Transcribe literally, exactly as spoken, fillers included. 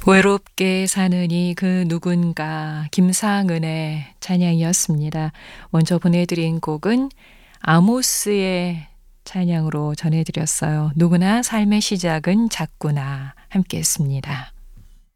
외롭게 사는 이 그 누군가 김상은의 찬양이었습니다. 먼저 보내드린 곡은 아모스의 찬양으로 전해드렸어요. 누구나 삶의 시작은 작구나 함께 했습니다.